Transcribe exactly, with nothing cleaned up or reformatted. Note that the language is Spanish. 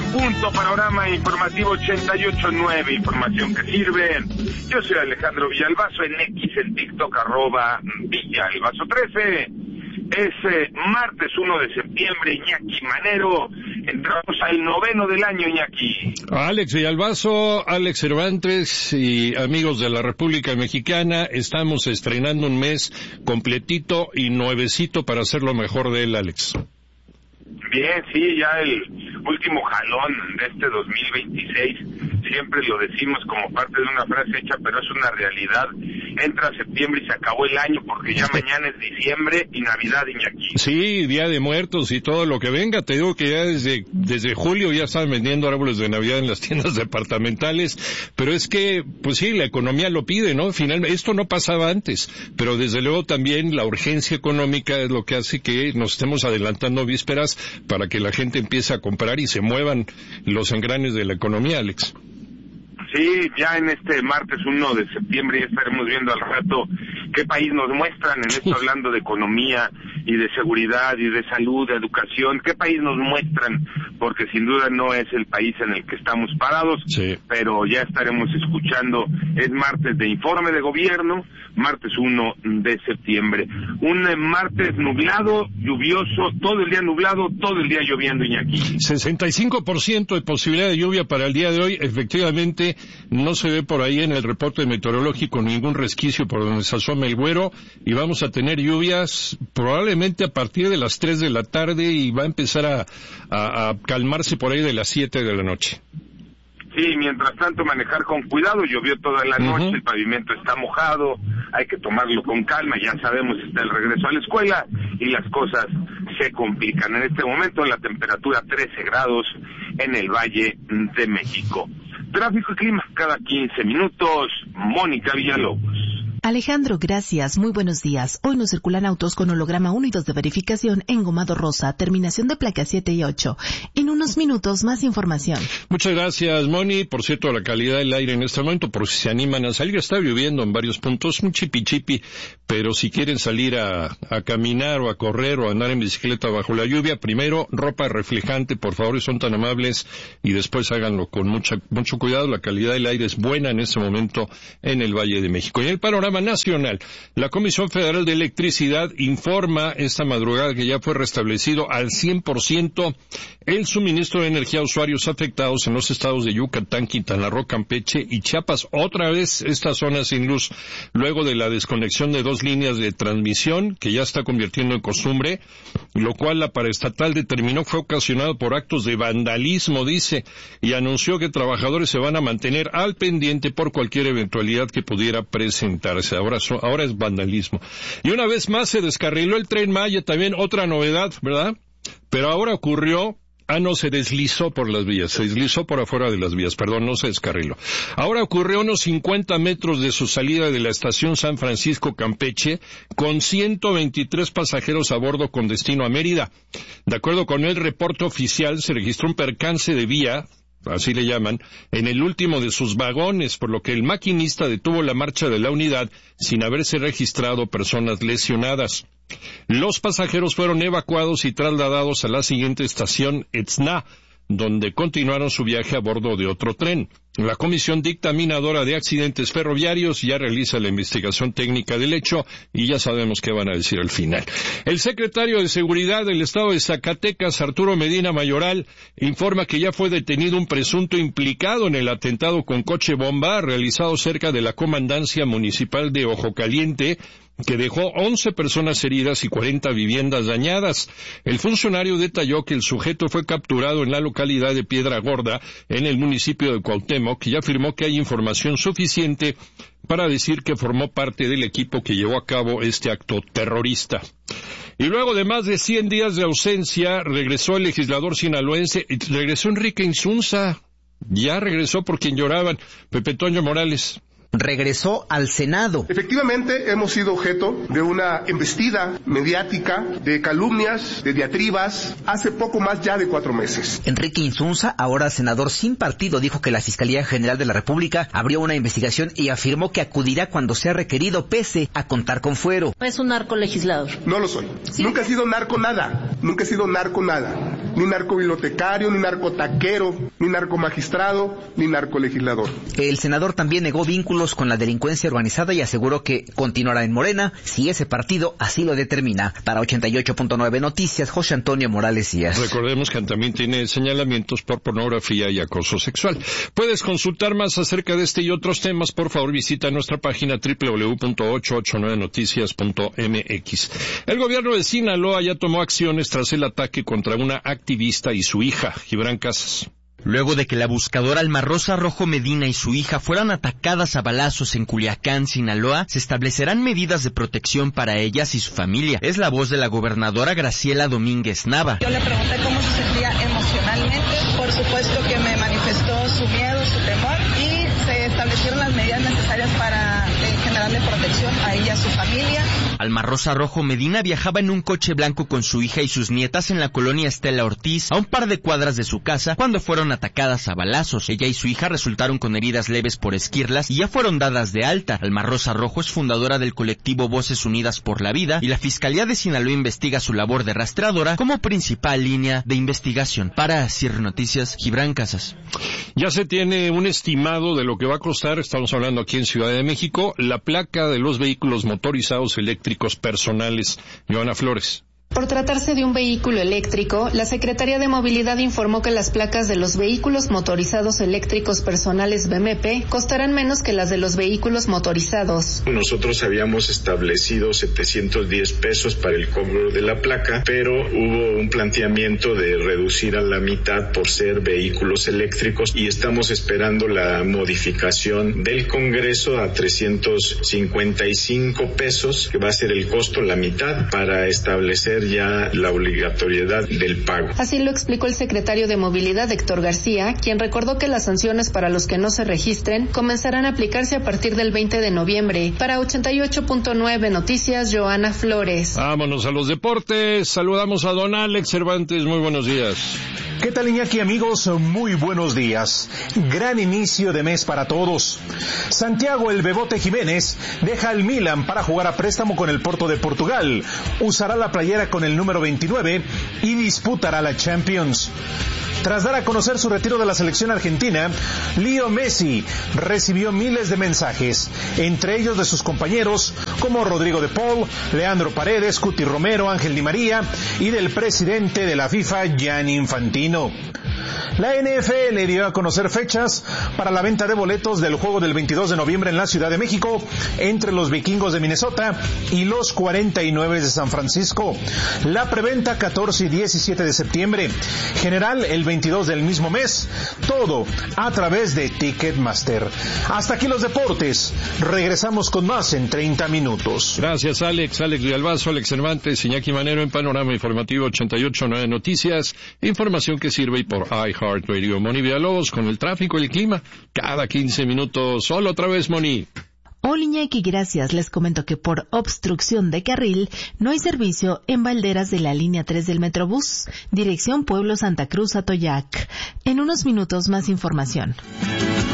en punto, panorama informativo ochenta y ocho punto nueve, información que sirve. Yo soy Alejandro Villalbazo, en X, en TikTok, arroba Villalbazo trece. Es eh, martes uno de septiembre, Iñaki Manero. Entramos al noveno del año, Iñaki. Alex Villalbazo, Alex Cervantes y amigos de la República Mexicana, estamos estrenando un mes completito y nuevecito para hacer lo mejor de él, Alex. Bien, sí, ya el último jalón de este dos mil veintiséis, siempre lo decimos como parte de una frase hecha, pero es una realidad. Entra septiembre y se acabó el año, porque ya mañana es diciembre y Navidad, Iñaki. Sí, Día de Muertos y todo lo que venga. Te digo que ya desde desde julio ya están vendiendo árboles de Navidad en las tiendas departamentales, pero es que, pues sí, la economía lo pide, ¿no? Finalmente, esto no pasaba antes, pero desde luego también la urgencia económica es lo que hace que nos estemos adelantando vísperas para que la gente empiece a comprar y se muevan los engranes de la economía, Alex. Sí, ya en este martes uno de septiembre ya estaremos viendo al rato qué país nos muestran en esto, hablando de economía y de seguridad y de salud, de educación, qué país nos muestran, porque sin duda no es el país en el que estamos parados, sí. Pero ya estaremos escuchando. Es martes de informe de gobierno, martes uno de septiembre. Un eh, martes nublado, lluvioso, todo el día nublado, todo el día lloviendo, Iñaki. sesenta y cinco por ciento de posibilidad de lluvia para el día de hoy, efectivamente. No se ve por ahí en el reporte meteorológico ningún resquicio por donde se asome el güero, y vamos a tener lluvias probablemente a partir de las tres de la tarde y va a empezar a, a, a calmarse por ahí de las siete de la noche. Sí, mientras tanto manejar con cuidado. Llovió toda la noche, uh-huh. El pavimento está mojado, hay que tomarlo con calma. Ya sabemos, está el regreso a la escuela y las cosas se complican. En este momento la temperatura trece grados en el Valle de México. Tráfico y clima cada quince minutos. Mónica Villalobos. Alejandro, gracias. Muy buenos días. Hoy nos circulan autos con holograma uno y dos de verificación en Gomado Rosa, terminación de placas siete y ocho. En unos minutos, más información. Muchas gracias, Moni. Por cierto, la calidad del aire en este momento, por si se animan a salir, está lloviendo en varios puntos, un chipi chipi, pero si quieren salir a, a caminar o a correr o a andar en bicicleta bajo la lluvia, primero, ropa reflejante, por favor, son tan amables, y después háganlo con mucha, mucho cuidado. La calidad del aire es buena en este momento en el Valle de México. Y en el panorama nacional, la Comisión Federal de Electricidad informa esta madrugada que ya fue restablecido al cien por ciento el suministro de energía a usuarios afectados en los estados de Yucatán, Quintana Roo, Campeche y Chiapas. Otra vez esta zona sin luz, luego de la desconexión de dos líneas de transmisión que ya está convirtiendo en costumbre, lo cual la paraestatal determinó fue ocasionado por actos de vandalismo, dice, y anunció que trabajadores se van a mantener al pendiente por cualquier eventualidad que pudiera presentarse. Ahora, so, ahora es vandalismo. Y una vez más se descarriló el Tren Maya, también otra novedad, ¿verdad? Pero ahora ocurrió, ah no, se deslizó por las vías, se deslizó por afuera de las vías, perdón, no se descarriló. Ahora ocurrió a unos cincuenta metros de su salida de la estación San Francisco Campeche, con ciento veintitrés pasajeros a bordo con destino a Mérida. De acuerdo con el reporte oficial, se registró un percance de vía, así le llaman, en el último de sus vagones, por lo que el maquinista detuvo la marcha de la unidad sin haberse registrado personas lesionadas. Los pasajeros fueron evacuados y trasladados a la siguiente estación, Etzna, donde continuaron su viaje a bordo de otro tren. La Comisión Dictaminadora de Accidentes Ferroviarios ya realiza la investigación técnica del hecho y ya sabemos qué van a decir al final. El secretario de Seguridad del Estado de Zacatecas, Arturo Medina Mayoral, informa que ya fue detenido un presunto implicado en el atentado con coche bomba realizado cerca de la Comandancia Municipal de Ojo Caliente, que dejó once personas heridas y cuarenta viviendas dañadas. El funcionario detalló que el sujeto fue capturado en la localidad de Piedra Gorda, en el municipio de Cuauhtémoc, y afirmó que hay información suficiente para decir que formó parte del equipo que llevó a cabo este acto terrorista. Y luego de más de cien días de ausencia, regresó el legislador sinaloense, regresó Enrique Insunza, ya regresó por quien lloraban, Pepe Toño Morales. Regresó al Senado. Efectivamente, hemos sido objeto de una embestida mediática, de calumnias, de diatribas, hace poco más ya de cuatro meses. Enrique Insunza, ahora senador sin partido, dijo que la Fiscalía General de la República abrió una investigación y afirmó que acudirá cuando sea requerido, pese a contar con fuero. Es un narco legislador. No lo soy. ¿Sí? Nunca he sido narco nada. Nunca he sido narco nada. ni narcobibliotecario, ni narcotaquero, ni narcomagistrado, ni narcolegislador. El senador también negó vínculos con la delincuencia organizada y aseguró que continuará en Morena si ese partido así lo determina. Para ochenta y ocho punto nueve Noticias, José Antonio Morales Díaz. Recordemos que también tiene señalamientos por pornografía y acoso sexual. Puedes consultar más acerca de este y otros temas. Por favor, visita nuestra página doble u doble u doble u punto ochocientos ochenta y nueve noticias punto m x. El gobierno de Sinaloa ya tomó acciones tras el ataque contra una activista y su hija, Gibran Casas. Luego de que la buscadora Alma Rosa Rojo Medina y su hija fueran atacadas a balazos en Culiacán, Sinaloa, se establecerán medidas de protección para ellas y su familia. Es la voz de la gobernadora Graciela Domínguez Nava. Yo le pregunté cómo se sentía emocionalmente. Por supuesto que me manifestó su miedo, su temor, y se establecieron las medidas necesarias para eh, generarle protección a ella y a su familia. Alma Rosa Rojo Medina viajaba en un coche blanco con su hija y sus nietas en la colonia Estela Ortiz, a un par de cuadras de su casa, cuando fueron atacadas a balazos. Ella y su hija resultaron con heridas leves por esquirlas y ya fueron dadas de alta. Alma Rosa Rojo es fundadora del colectivo Voces Unidas por la Vida y la Fiscalía de Sinaloa investiga su labor de rastreadora como principal línea de investigación. Para C I R Noticias, Gibran Casas. Ya se tiene un estimado de lo que va a costar, estamos hablando aquí en Ciudad de México, la placa de los vehículos motorizados eléctricos personales. Joana Flores. Por tratarse de un vehículo eléctrico, la Secretaría de Movilidad informó que las placas de los vehículos motorizados eléctricos personales B M P costarán menos que las de los vehículos motorizados. Nosotros habíamos establecido setecientos diez pesos para el cobro de la placa, pero hubo un planteamiento de reducir a la mitad por ser vehículos eléctricos y estamos esperando la modificación del Congreso a trescientos cincuenta y cinco pesos, que va a ser el costo la mitad, para establecer ya la obligatoriedad del pago. Así lo explicó el secretario de Movilidad, Héctor García, quien recordó que las sanciones para los que no se registren comenzarán a aplicarse a partir del veinte de noviembre. Para ochenta y ocho punto nueve Noticias, Joana Flores. Vámonos a los deportes. Saludamos a don Alex Cervantes. Muy buenos días. ¿Qué tal, Iñaki, amigos? Muy buenos días. Gran inicio de mes para todos. Santiago El Bebote Jiménez deja al Milan para jugar a préstamo con el Porto de Portugal. Usará la playera con el número veintinueve y disputará la Champions. Tras dar a conocer su retiro de la selección argentina, Leo Messi recibió miles de mensajes, entre ellos de sus compañeros como Rodrigo de Paul, Leandro Paredes, Cuti Romero, Ángel Di María y del presidente de la FIFA, Gianni Infantino. La N F L dio a conocer fechas para la venta de boletos del juego del veintidós de noviembre en la Ciudad de México entre los Vikingos de Minnesota y los cuarenta y nueve de San Francisco. La preventa catorce y diecisiete de septiembre. General el veintidós del mismo mes. Todo a través de Ticketmaster. Hasta aquí los deportes. Regresamos con más en treinta minutos. Gracias, Alex. Alex Villalbazo, Alex Cervantes, Iñaki Manero en Panorama Informativo ochenta y ocho punto nueve Noticias. Información que sirve y por iHeartRadio. Moni Villalobos con el tráfico y el clima. Cada quince minutos. Hola otra vez, Moni. Hola, Iñaki, gracias. Les comento que por obstrucción de carril no hay servicio en Valderas de la línea tres del Metrobús, dirección Pueblo Santa Cruz Atoyac. En unos minutos más información.